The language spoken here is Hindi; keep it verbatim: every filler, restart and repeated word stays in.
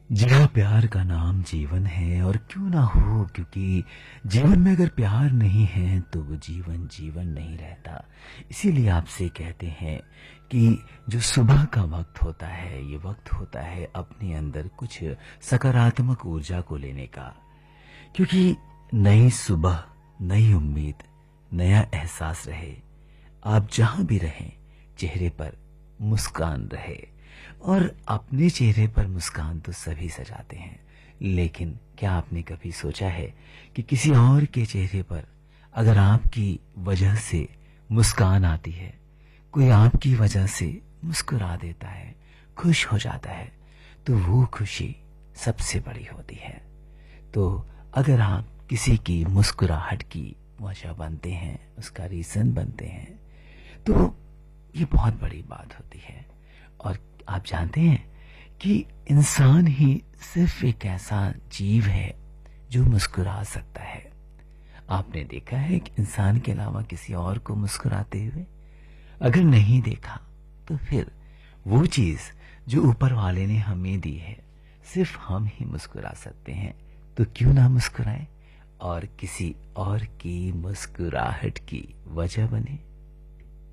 जीना प्यार का नाम जीवन है और क्यों ना हो, क्योंकि जीवन में अगर प्यार नहीं है तो वो जीवन जीवन नहीं रहता। इसीलिए आपसे कहते हैं कि जो सुबह का वक्त होता है, ये वक्त होता है अपने अंदर कुछ सकारात्मक ऊर्जा को लेने का, क्योंकि नई सुबह, नई उम्मीद, नया एहसास रहे। आप जहां भी रहें चेहरे पर मुस्कान रहे। और अपने चेहरे पर मुस्कान तो सभी सजाते हैं, लेकिन क्या आपने कभी सोचा है कि किसी और के चेहरे पर अगर आपकी वजह से मुस्कान आती है, कोई आपकी वजह से मुस्कुरा देता है, खुश हो जाता है, तो वो खुशी सबसे बड़ी होती है। तो अगर आप किसी की मुस्कुराहट की वजह बनते हैं, उसका रीजन बनते हैं, तो ये बहुत बड़ी बात होती है। और आप जानते हैं कि इंसान ही सिर्फ एक ऐसा जीव है जो मुस्कुरा सकता है। आपने देखा है कि इंसान के अलावा किसी और को मुस्कुराते हुए? अगर नहीं देखा तो फिर वो चीज जो ऊपर वाले ने हमें दी है, सिर्फ हम ही मुस्कुरा सकते हैं। तो क्यों ना मुस्कुराएं और किसी और की मुस्कुराहट की वजह बने।